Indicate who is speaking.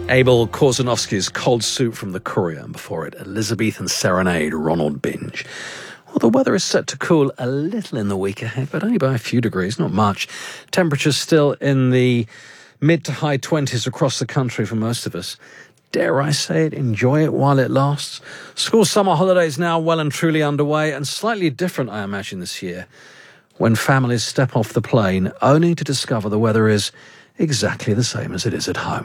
Speaker 1: Abel Korzanowski's Cold Soup from the Courier, and before it, Elizabethan Serenade, Ronald Binge. Well, the weather is set to cool a little in the week ahead, but only by a few degrees, not much. Temperatures still in the mid to high 20s across the country for most of us. Dare I say it, enjoy it while it lasts. School summer holidays now well and truly underway, and slightly different, I imagine, this year, when families step off the plane only to discover the weather is exactly the same as it is at home.